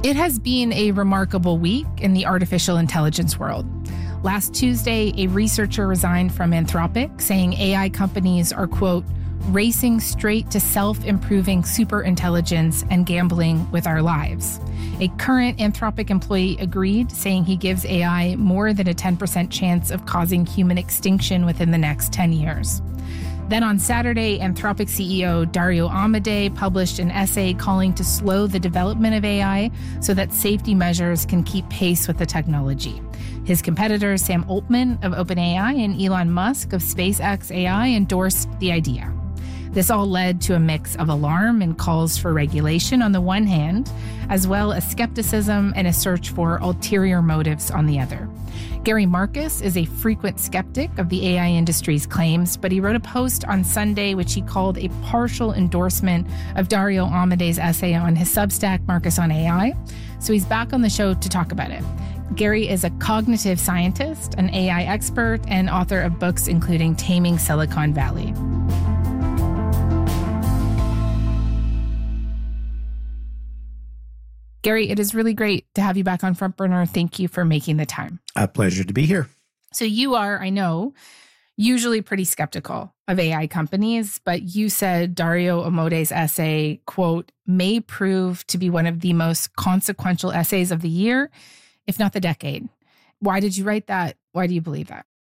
It has been a remarkable week in the artificial intelligence world. Last Tuesday, a researcher resigned from Anthropic, saying AI companies are, quote, racing straight to self-improving superintelligence and gambling with our lives. A current Anthropic employee agreed, saying he gives AI more than a 10% chance of causing human extinction within the next 10 years. Then on Saturday, Anthropic CEO Dario Amodei published an essay calling to slow the development of AI so that safety measures can keep pace with the technology. His competitors, Sam Altman of OpenAI and Elon Musk of SpaceX AI, endorsed the idea. This all led to a mix of alarm and calls for regulation on the one hand, as well as skepticism and a search for ulterior motives on the other. Gary Marcus is a frequent skeptic of the AI industry's claims, but he wrote a post on Sunday which he called a partial endorsement of Dario Amodei's essay on his Substack, Marcus on AI. So he's back on the show to talk about it. Gary is a cognitive scientist, an AI expert, and author of books including Taming Silicon Valley. Gary, it is really great to have you back on Front Burner. Thank you for making the time. A pleasure to be here. So you are, I know, usually pretty skeptical of AI companies, but you said Dario Amodei's essay, quote, may prove to be one of the most consequential essays of the year, if not the decade. Why did you write that? Why do you believe that?